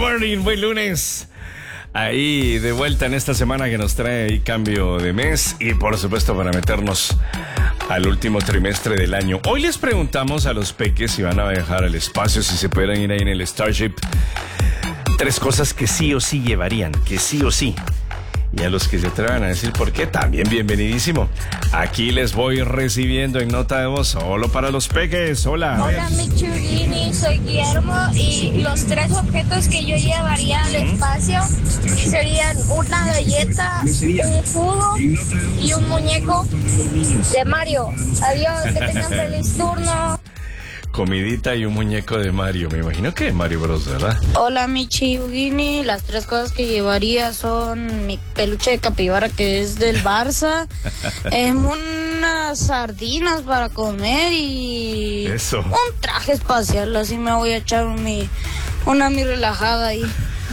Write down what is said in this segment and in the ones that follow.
morning, buen lunes. Ahí de vuelta en esta semana que nos trae ahí cambio de mes y por supuesto para meternos al último trimestre del año. Hoy les preguntamos a los peques si van a viajar al espacio, si se pueden ir ahí en el Starship. 3 cosas que sí o sí llevarían, que sí o sí. Y a los que se atrevan a decir por qué, también bienvenidísimo. Aquí les voy recibiendo en nota de voz, solo para los peques. Hola. Hola, mi churrini, soy Guillermo y los 3 objetos que yo llevaría al espacio serían una galleta, un jugo y un muñeco de Mario. Adiós, que tengan feliz turno. Comidita y un muñeco de Mario. Me imagino que de Mario Bros, ¿verdad? Hola, mi Chiyugini. Las 3 cosas que llevaría son mi peluche de capibara, que es del Barça, unas sardinas para comer y Eso. un traje espacial. Así me voy a echar una mi relajada ahí.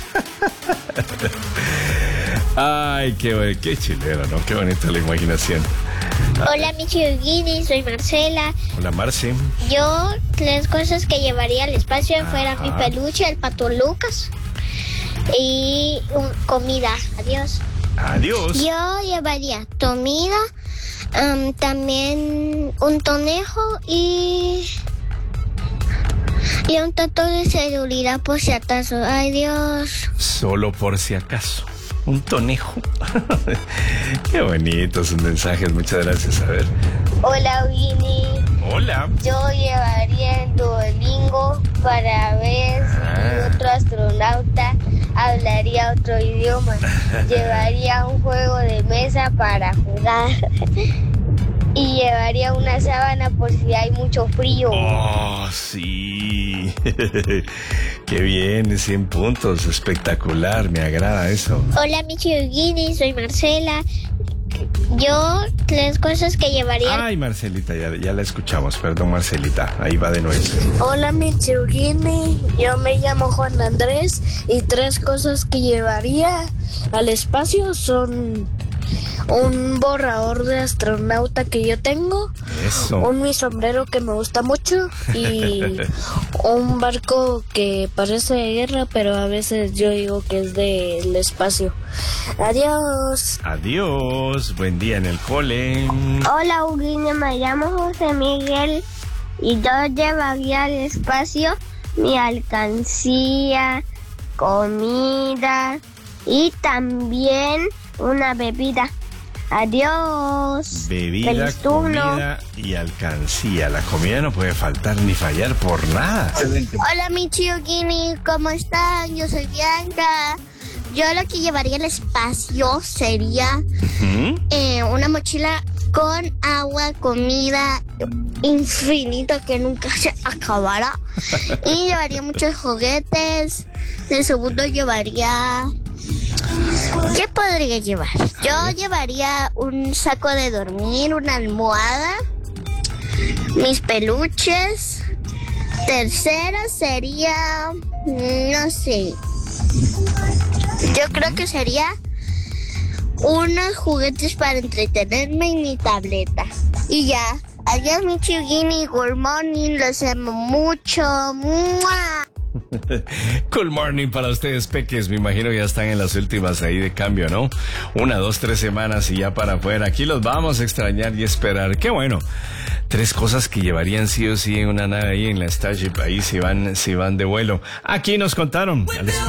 Ay, qué chilero, ¿no? Qué bonita la imaginación. Hola, mi Chiyugini, soy Marcela. Hola, Marci. Yo, 3 cosas que llevaría al espacio fuera mi peluche, el pato Lucas y comida. Adiós. Adiós. Yo llevaría comida, también un conejo y un tato de seguridad por si acaso. Adiós. Solo por si acaso. Un conejo. Qué bonitos sus mensajes, muchas gracias. A ver. Hola, Winnie. Hola. Yo llevaría el Duolingo para ver si otro astronauta hablaría otro idioma. Llevaría un juego de mesa para jugar. Y llevaría una sábana por si hay mucho frío. Oh, sí. Qué bien, 100 puntos. Espectacular, me agrada eso. Hola, mi Chiyugini, soy Marcela. Yo, 3 cosas que llevaría. Ay, Marcelita, ya la escuchamos. Perdón, Marcelita. Ahí va de nuevo. Hola, mi churrini, yo me llamo Juan Andrés y 3 cosas que llevaría al espacio son un borrador de astronauta que yo tengo, Eso. mi sombrero que me gusta mucho y un barco que parece de guerra, pero a veces yo digo que es del espacio. Adiós. Adiós. Buen día en el cole. Hola, Ugine, me llamo José Miguel y yo llevaría al espacio mi alcancía, comida y también una bebida. Adiós. Bebida, Feliz turno. comida y alcancía. La comida no puede faltar ni fallar por nada. Hola, mi Chiyugini, ¿cómo están? Yo soy Bianca. Yo lo que llevaría al espacio sería una mochila con agua, comida infinita que nunca se acabará. Y llevaría muchos juguetes. De segundo llevaría... ¿Qué podría llevar? Yo llevaría un saco de dormir, una almohada, mis peluches. Tercero sería, no sé, yo creo que sería unos juguetes para entretenerme y mi tableta. Y ya, adiós, mi Chiyugini, good morning, los amo mucho. ¡Mua! Cool morning para ustedes, peques. Me imagino que ya están en las últimas ahí de cambio, ¿no? 1, 2, 3 semanas y ya para afuera. Aquí los vamos a extrañar y esperar. Qué bueno. 3 cosas que llevarían sí o sí en una nave ahí en la Starship. Ahí si van de vuelo. Aquí nos contaron. Al